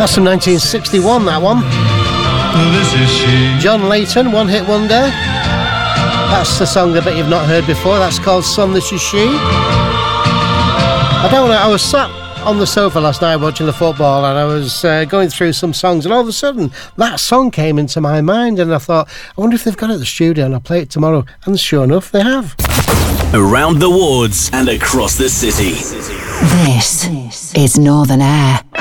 That's from 1961, that one. This is she. John Layton, One Hit Wonder. That's the song I bet you've not heard before. That's called Son, This Is She. I was sat on the sofa last night watching the football, and I was going through some songs, and all of a sudden that song came into my mind, and I thought, I wonder if they've got it at the studio and I'll play it tomorrow. And sure enough, they have. Around the wards and across the city. This is Northern Air.